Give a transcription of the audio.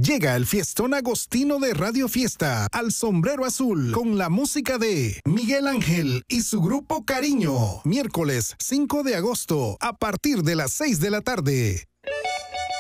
Llega el fiestón agostino de Radio Fiesta al Sombrero Azul con la música de Miguel Ángel y su grupo Cariño. Miércoles 5 de agosto a partir de las 6 de la tarde.